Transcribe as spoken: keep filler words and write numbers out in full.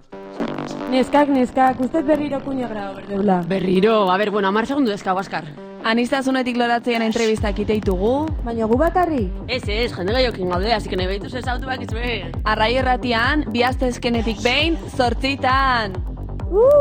Neskak, neskak, ustez berriro kuño grado berdeula. Berriro, a ber, bueno, amar segundu dezkago, askar. Anistazunetik loratzean entrevistak iteitugu. Baina gu bakarri? Ez, ez, jende gaiokin gaude, así que nahi behituz ez autu bakizue. Arrai erratian, bihaztezkenetik behin, zortzitan. Uh!